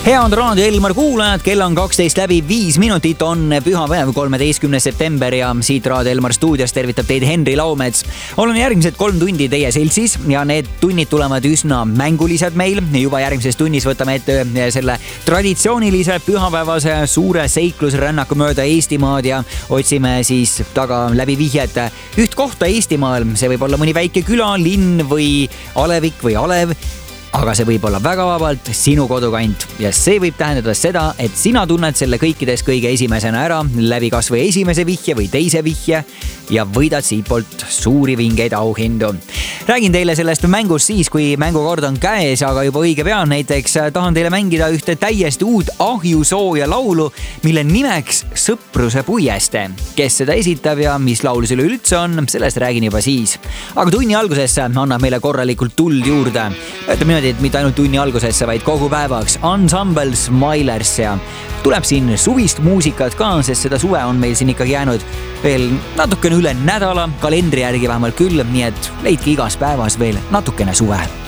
Head raadio Elmar kuulajad, kell on 12 läbi 5 minutit, on pühapäev 13. september ja siit raadio Elmar stuudios tervitab teid Henri Laumets. Olen järgmised 3 tundi teie seltsis ja need tunnid tulevad üsna mängulised meil. Juba järgmises tunnis võtame ette selle traditsioonilise pühapäevase suure seiklusrännaku mööda Eestimaad ja otsime siis taga läbi vihjet üht kohta Eestimaal. See võib olla mõni väike küla, linn või alevik või alev. Aga see võib olla väga vabalt sinu kodukant ja see võib tähendada seda, et sina tunned selle kõikides kõige esimesena ära läbi kas või esimese vihje või teise vihje ja võidad siitpoolt suuri vingeid auhindu. Räägin teile sellest mängust siis, kui mängukord on käes, aga juba õige pea. Näiteks tahan teile mängida ühte täiesti uut ahjusooja laulu, mille nimeks Sõpruse puieste. Kes seda esitab ja mis laul see üldse on, sellest räägin juba siis. Aga tunni algusesse annab meile korralikult tuld juurde. Ütleme niimoodi, et mitte ainult tunni algusesse, vaid kogu päevaks Ensemble Smilers ja tuleb siin suvist muusikat ka, sest seda suve on meil siin ikkagi jäänud veel natukene üle nädala, kalendri järgi vähemalt küll, nii et leidke igas päevas veel natukene suve.